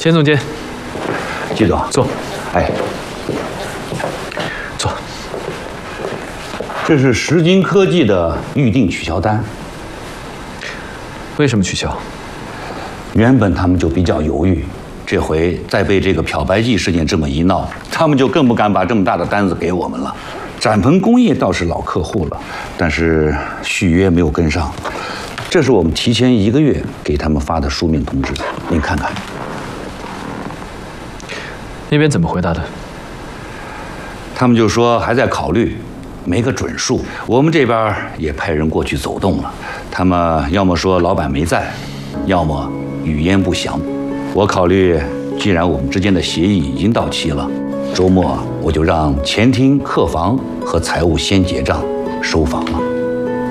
钱总监， 季总坐。 哎， 坐。 这是石金科技的预定取消单。 为什么取消？ 原本他们就比较犹豫，这回再被这个漂白剂事件这么一闹，他们就更不敢把这么大的单子给我们了。展鹏工业倒是老客户了，但是续约没有跟上。这是我们提前1个月给他们发的书面通知，您看看。 那边怎么回答的？ 他们就说还在考虑，没个准数。我们这边也派人过去走动了，他们要么说老板没在，要么语焉不详。我考虑，既然我们之间的协议已经到期了，周末我就让前厅、客房和财务先结账，收房了。